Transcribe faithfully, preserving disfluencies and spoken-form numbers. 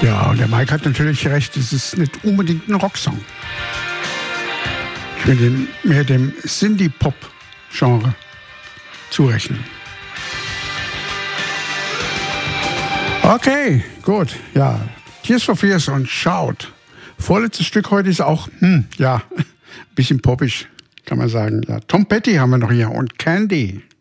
Ja, und der Mike hat natürlich recht, es ist nicht unbedingt ein Rocksong. Ich will den, mehr dem Synthie-Pop-Genre zurechnen. Okay, gut, ja. Tears for Fears und Shout. Vorletztes Stück heute ist auch, hm, ja, ein bisschen poppig, kann man sagen. Ja, Tom Petty haben wir noch hier und Candy.